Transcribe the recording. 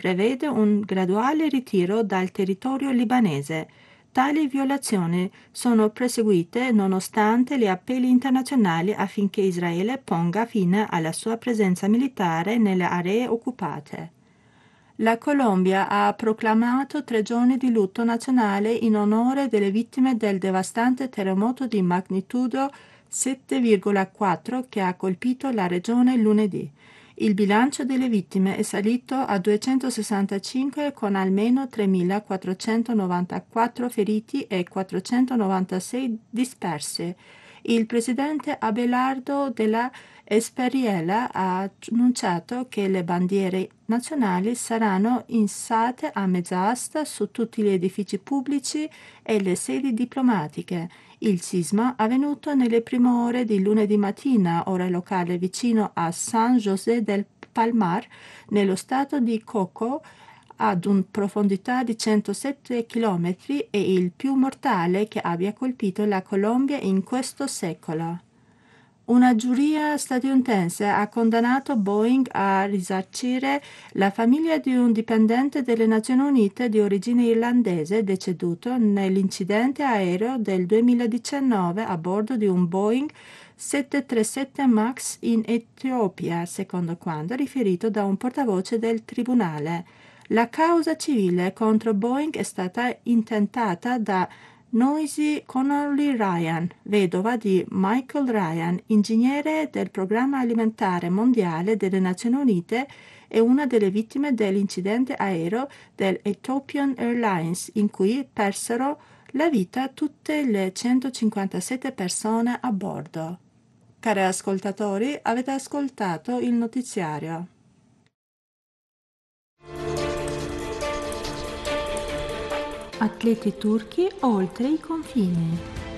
prevede un graduale ritiro dal territorio libanese. Tali violazioni sono proseguite nonostante gli appelli internazionali affinché Israele ponga fine alla sua presenza militare nelle aree occupate. La Colombia ha proclamato 3 giorni di lutto nazionale in onore delle vittime del devastante terremoto di magnitudo 7,4 che ha colpito la regione lunedì. Il bilancio delle vittime è salito a 265 con almeno 3.494 feriti e 496 dispersi. Il presidente Abelardo della Esperiela ha annunciato che le bandiere nazionali saranno issate a mezza asta su tutti gli edifici pubblici e le sedi diplomatiche. Il sisma avvenuto nelle prime ore di lunedì mattina, ora locale, vicino a San José del Palmar, nello stato di Coco, ad una profondità di 107 km e il più mortale che abbia colpito la Colombia in questo secolo. Una giuria statunitense ha condannato Boeing a risarcire la famiglia di un dipendente delle Nazioni Unite di origine irlandese deceduto nell'incidente aereo del 2019 a bordo di un Boeing 737 MAX in Etiopia, secondo quanto riferito da un portavoce del tribunale. La causa civile contro Boeing è stata intentata da Noisy Connolly Ryan, vedova di Michael Ryan, ingegnere del Programma Alimentare Mondiale delle Nazioni Unite e una delle vittime dell'incidente aereo dell'Ethiopian Airlines, in cui persero la vita tutte le 157 persone a bordo. Cari ascoltatori, avete ascoltato il notiziario. Atleti turchi oltre i confini.